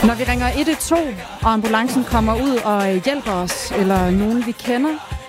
Når vi ringer 112, og ambulancen kommer ud og hjælper os, eller nogen vi kender,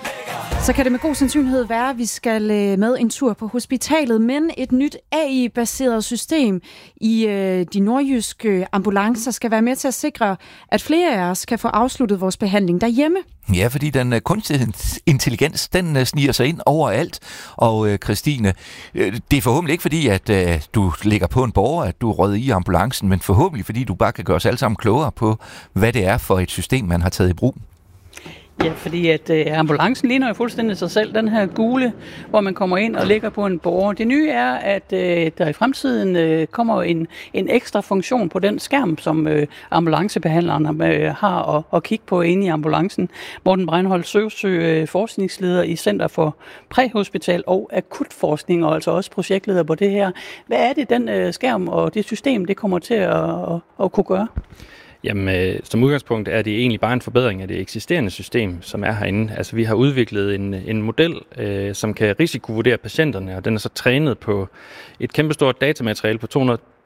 så kan det med god sandsynlighed være, at vi skal med en tur på hospitalet, men et nyt AI-baseret system i de nordjyske ambulancer skal være med til at sikre, at flere af os kan få afsluttet vores behandling derhjemme. Ja, fordi den kunstig intelligens, den sniger sig ind overalt. Og Christine, det er forhåbentlig ikke fordi, at du ligger på en borger, at du er røget i ambulancen, men forhåbentlig fordi du bare kan gøre os alle sammen klogere på, hvad det er for et system, man har taget i brug. Ja, fordi at ambulancen ligner jo fuldstændig sig selv, den her gule, hvor man kommer ind og ligger på en borger. Det nye er, at der i fremtiden kommer en ekstra funktion på den skærm, som ambulancebehandlerne har at kigge på inde i ambulancen. Morten Breinholt Søvsø, forskningsleder i Center for Præhospital og Akutforskning, og altså også projektleder på det her. Hvad er det, den skærm og det system, det kommer til at kunne gøre? Jamen, som udgangspunkt er det egentlig bare en forbedring af det eksisterende system, som er herinde. Altså, vi har udviklet en model, som kan risikovurdere patienterne, og den er så trænet på et kæmpestort datamateriale på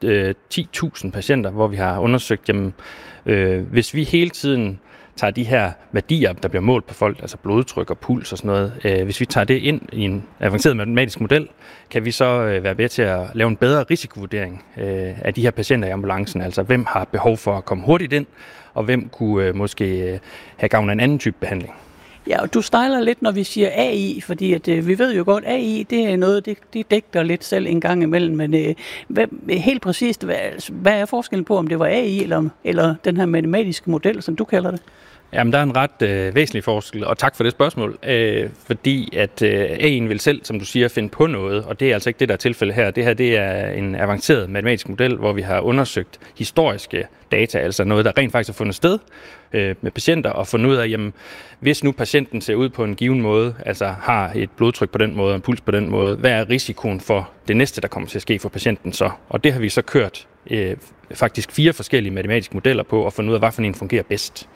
210.000 patienter, hvor vi har undersøgt, jamen, hvis vi hele tiden tager de her værdier, der bliver målt på folk, altså blodtryk og puls og sådan noget, hvis vi tager det ind i en avanceret matematisk model, kan vi så være med til at lave en bedre risikovurdering af de her patienter i ambulancen. Altså hvem har behov for at komme hurtigt ind, og hvem kunne måske have gavn af en anden type behandling. Ja, og du stejler lidt, når vi siger AI, fordi at, vi ved jo godt, at AI, det er noget, det dækker lidt selv en gang imellem, men helt præcist, hvad er forskellen på, om det var AI eller den her matematiske model, som du kalder det? Jamen, der er en ret væsentlig forskel, og tak for det spørgsmål, fordi at AI'en vil selv, som du siger, finde på noget, og det er altså ikke det, der er tilfældet her. Det her, det er en avanceret matematisk model, hvor vi har undersøgt historiske data, altså noget, der rent faktisk har fundet sted med patienter, og fundet ud af, jamen, hvis nu patienten ser ud på en given måde, altså har et blodtryk på den måde, og en puls på den måde, hvad er risikoen for det næste, der kommer til at ske for patienten så? Og det har vi så kørt faktisk 4 forskellige matematiske modeller på, og fundet ud af, hvad for en fungerer bedst.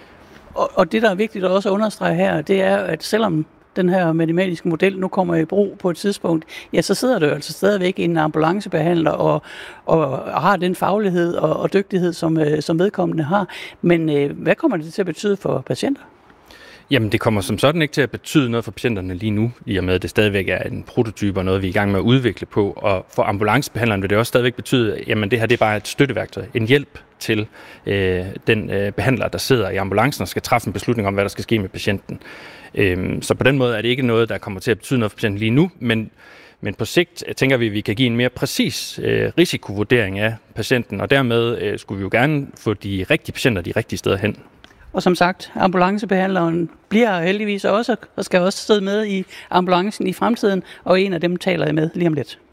Og det, der er vigtigt at også understrege her, det er, at selvom den her matematiske model nu kommer i brug på et tidspunkt, ja, så sidder der jo altså stadigvæk en ambulancebehandler og har den faglighed og dygtighed, som vedkommende har. Men hvad kommer det til at betyde for patienter? Jamen, det kommer som sådan ikke til at betyde noget for patienterne lige nu, i og med, at det stadigvæk er en prototype og noget, vi er i gang med at udvikle på. Og for ambulancebehandleren vil det også stadigvæk betyde, jamen det her det er bare et støtteværktøj, en hjælp til den behandler, der sidder i ambulancen og skal træffe en beslutning om, hvad der skal ske med patienten. Så på den måde er det ikke noget, der kommer til at betyde noget for patienten lige nu, men på sigt tænker vi, at vi kan give en mere præcis risikovurdering af patienten, og dermed skulle vi jo gerne få de rigtige patienter de rigtige steder hen. Og som sagt, ambulancebehandleren bliver heldigvis også, og skal også sidde med i ambulancen i fremtiden, og en af dem taler jeg med lige om lidt.